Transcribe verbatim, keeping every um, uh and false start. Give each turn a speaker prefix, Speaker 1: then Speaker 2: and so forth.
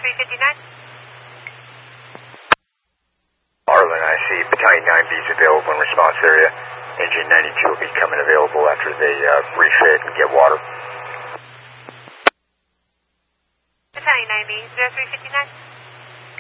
Speaker 1: three fifty-nine.
Speaker 2: Arlen, I see Battalion nine B is available in response area. Engine ninety-two will be coming available after they uh, refit and get water.
Speaker 1: Battalion nine B, zero three fifty-nine.